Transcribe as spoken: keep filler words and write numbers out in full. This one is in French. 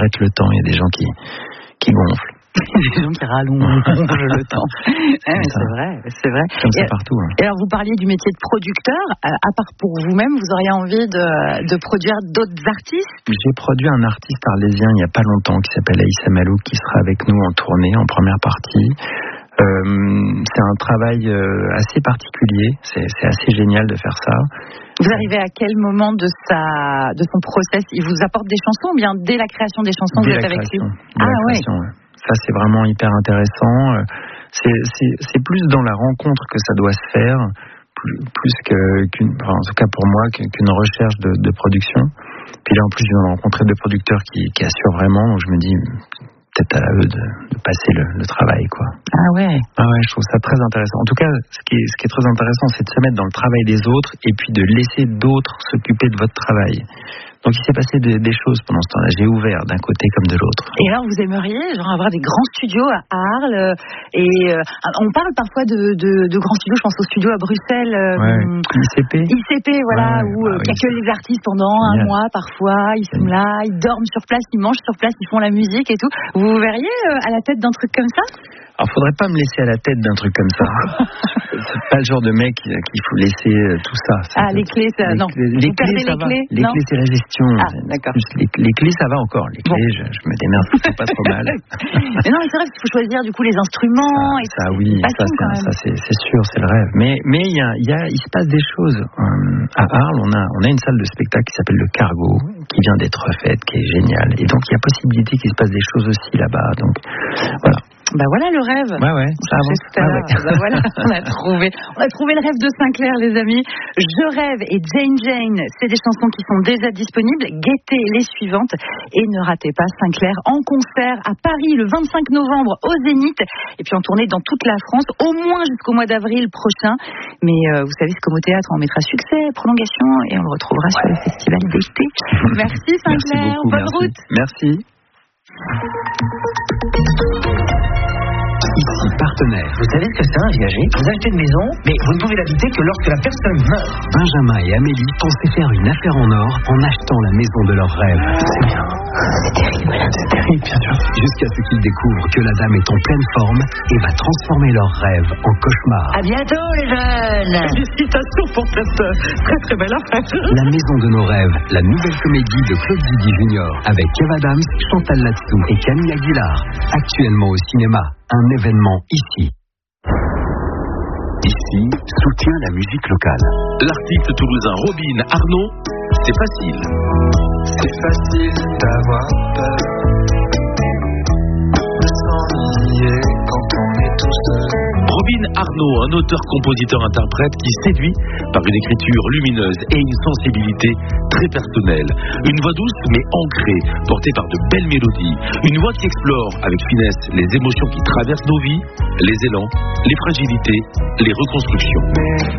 arrêtent le temps, il y a des gens qui, qui gonflent. Des gens qui rallongent le temps. Ouais, c'est, c'est vrai, c'est vrai. Comme et, ça partout. Hein. Et alors, vous parliez du métier de producteur. À part pour vous-même, vous auriez envie de, de produire d'autres artistes? J'ai produit un artiste arlésien il n'y a pas longtemps qui s'appelle Aïssa Malouk, qui sera avec nous en tournée, en première partie. Euh, c'est un travail euh, assez particulier. C'est, c'est assez génial de faire ça. Vous arrivez à quel moment de sa, de son process? Il vous apporte des chansons ou bien dès la création des chansons, dès vous êtes avec lui? Ah ouais. ouais. Ça, c'est vraiment hyper intéressant. C'est, c'est, c'est plus dans la rencontre que ça doit se faire, plus, plus que, qu'une, enfin, en tout cas pour moi, qu'une recherche de, de production. Puis là, en plus, je viens de rencontrer deux producteurs qui, qui assurent vraiment. Donc je me dis, peut-être à eux de, de passer le, le travail, quoi. Ah ouais. Ah ouais, je trouve ça très intéressant. En tout cas, ce qui est, ce qui est très intéressant, c'est de se mettre dans le travail des autres et puis de laisser d'autres s'occuper de votre travail. Donc il s'est passé des, des choses pendant ce temps-là. J'ai ouvert d'un côté comme de l'autre. Et alors vous aimeriez genre avoir des grands studios à Arles et euh, on parle parfois de, de, de grands studios. Je pense aux studios à Bruxelles. Euh, ouais, I C P. I C P, voilà, ouais, où bah, il n'y a oui, que les artistes pendant un yeah. mois parfois. Ils sont oui. là, ils dorment sur place, ils mangent sur place, ils font la musique et tout. Vous vous verriez euh, à la tête d'un truc comme ça? Alors, faudrait pas me laisser à la tête d'un truc comme ça. C'est pas le genre de mec qu'il faut laisser tout ça. C'est ah, les clés, ça, les, non. Les, les clés, ça les va. Clés, les non clés, c'est la gestion. Ah, d'accord. Les, les clés, ça va encore. Les clés, bon. je, je me démerde, c'est pas trop mal. Mais non, mais c'est vrai qu'il faut choisir du coup les instruments. Ça, et ça oui, ça, c'est, ça c'est, c'est sûr, c'est le rêve. Mais, mais il y a, il y a, il se passe des choses. À Arles, on a, on a une salle de spectacle qui s'appelle le Cargo, qui vient d'être refaite, qui est géniale. Et donc, il y a possibilité qu'il se passe des choses aussi là-bas. Donc, voilà. Bah voilà le rêve. Ouais ouais, ça avance. Ah ouais. Bah voilà, on a trouvé, on a trouvé le rêve de Sinclair, les amis. Je rêve et Jane Jane, c'est des chansons qui sont déjà disponibles. Guettez les suivantes et ne ratez pas Sinclair en concert à Paris le vingt-cinq novembre au Zénith et puis en tournée dans toute la France, au moins jusqu'au mois d'avril prochain. Mais euh, vous savez, c'est comme au théâtre, on mettra succès, prolongation et on le retrouvera ouais. sur le festival d'été. Merci Sinclair, merci beaucoup, bonne merci. route. Merci. Ici, partenaire. Vous savez ce que c'est un viager? Vous achetez une maison, mais vous ne pouvez l'habiter que lorsque la personne meurt. Benjamin et Amélie pensaient faire une affaire en or en achetant la maison de leurs rêves. C'est bien. C'est terrible, c'est terrible, bien sûr. Jusqu'à ce qu'ils découvrent que la dame est en pleine forme et va transformer leurs rêves en cauchemar. À bientôt, les jeunes. Félicitations pour cette très très belle affaire. La maison de nos rêves, la nouvelle comédie de Claude Zidi Junior avec Kev Adams, Chantal Latsou et Camille Aguilar. Actuellement au cinéma. Un événement ici. Ici, soutient la musique locale. L'artiste toulousain Robin Arnaud, c'est facile. C'est facile d'avoir peur, de s'ennuyer quand on est tout seul. Robin Arnaud, un auteur-compositeur-interprète qui séduit par une écriture lumineuse et une sensibilité très personnelle. Une voix douce mais ancrée, portée par de belles mélodies. Une voix qui explore avec finesse les émotions qui traversent nos vies, les élans, les fragilités, les reconstructions.